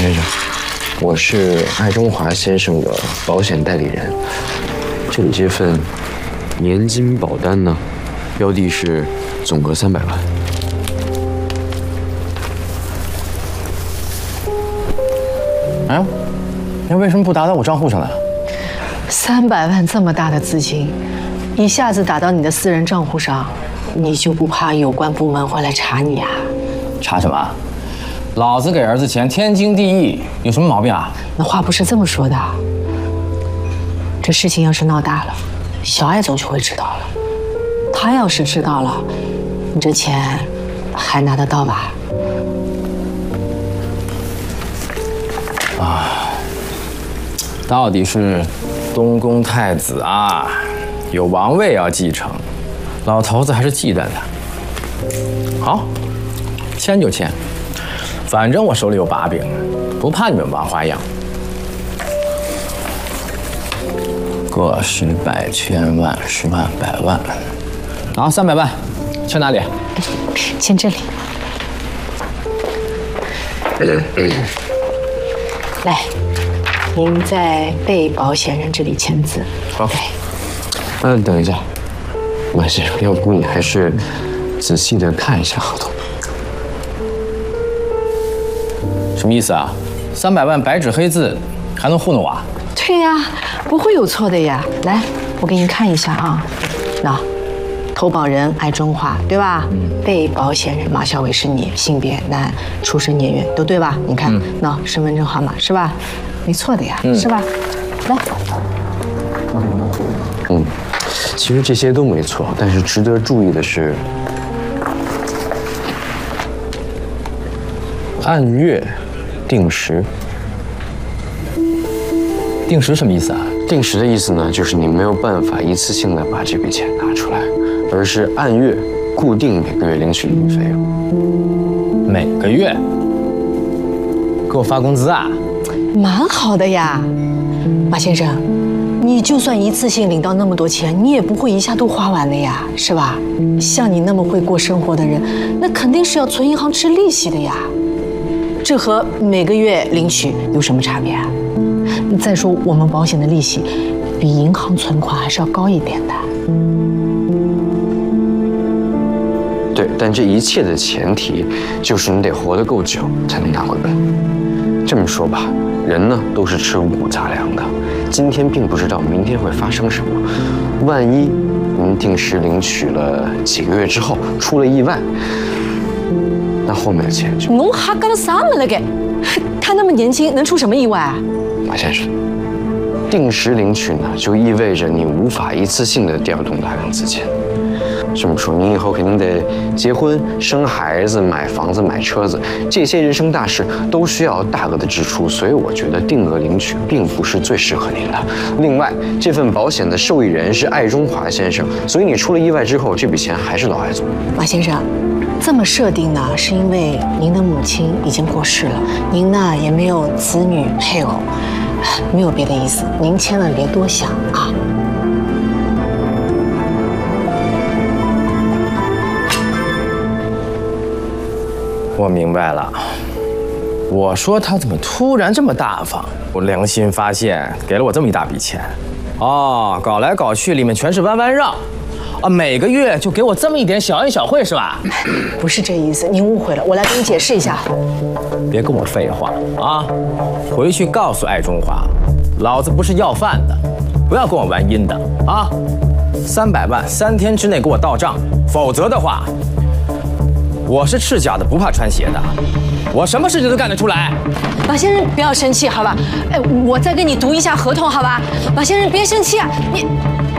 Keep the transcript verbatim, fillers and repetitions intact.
先生，我是爱中华先生的保险代理人。这里这份年金保单呢，标的是总额三百万。 哎，那为什么不打到我账户上来？ 三百万这么大的资金，一下子打到你的私人账户上，你就不怕有关部门会来查你啊？ 查什么？老子给儿子钱天经地义，有什么毛病啊？ 那话不是这么说的。这事情要是闹大了，小艾总就会知道了。他要是知道了，你这钱还拿得到吧？ 啊，到底是东宫太子啊，有王位要继承，老头子还是忌惮他。好，签就签，反正我手里有把柄，不怕你们玩花样。个十百千万十万百万，好，三百万，签哪里？ 签这里。来，您在被保险人这里签字。 好。嗯，等一下，马先生，要不你还是仔细的看一下合同。 什么意思啊？三百万白纸黑字，还能糊弄我啊？ 对呀，不会有错的呀。来，我给你看一下啊。那，投保人爱中华，对吧？嗯。被保险人马小伟是你，性别男，出生年月都对吧？你看，那、嗯、身份证号码是吧？没错的呀，嗯、是吧？来。 嗯，其实这些都没错，但是值得注意的是，按月定时。 定时什么意思啊？ 定时的意思呢，就是你没有办法一次性的把这笔钱拿出来，而是按月固定每个月领取理费用。 每个月给我发工资啊？ 蛮好的呀，马先生，你就算一次性领到那么多钱，你也不会一下都花完的呀，是吧？像你那么会过生活的人，那肯定是要存银行吃利息的呀。这和每个月领取有什么差别啊？再说我们保险的利息比银行存款还是要高一点的。 对，但这一切的前提就是你得活得够久才能拿回本。这么说吧，人呢都是吃五谷杂粮的，今天并不知道明天会发生什么。万一您定时领取了几个月之后出了意外，那后面的钱就…… 侬还干了啥么了？给，他那么年轻，能出什么意外啊？ 马先生，定时领取呢，就意味着你无法一次性的调动大量资金。这么说，您以后肯定得结婚、生孩子、买房子、买车子，这些人生大事都需要大额的支出，所以我觉得定额领取并不是最适合您的。另外，这份保险的受益人是爱中华先生，所以你出了意外之后，这笔钱还是老爱总。 马先生，这么设定呢，是因为您的母亲已经过世了，您呢也没有子女配偶，没有别的意思，您千万别多想啊。 我明白了，我说他怎么突然这么大方？我良心发现，给了我这么一大笔钱，哦，搞来搞去里面全是弯弯绕，啊，每个月就给我这么一点小恩小惠是吧？ 不是这意思，您误会了，我来给你解释一下。 别跟我废话啊！回去告诉爱中华，老子不是要饭的，不要跟我玩阴的啊！三百万三天之内给我到账，否则的话。我是赤脚的，不怕穿鞋的，我什么事情都干得出来。 马先生，不要生气，好吧？哎，我再给你读一下合同，好吧？马先生，别生气啊！你。